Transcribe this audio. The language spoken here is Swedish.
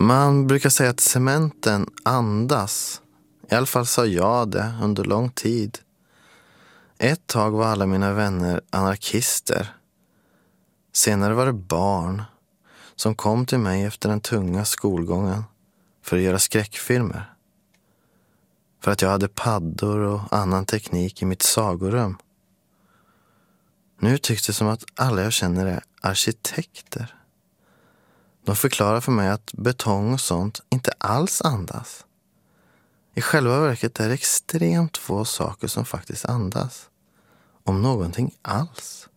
Man brukar säga att cementen andas. I alla fall sa jag det under lång tid. Ett tag var alla mina vänner anarkister. Senare var det barn som kom till mig efter den tunga skolgången för att göra skräckfilmer. För att jag hade paddor och annan teknik i mitt sagorum. Nu tycks det som att alla jag känner är arkitekter. De förklarar för mig att betong och sånt inte alls andas. I själva verket är det extremt få saker som faktiskt andas. Om någonting alls.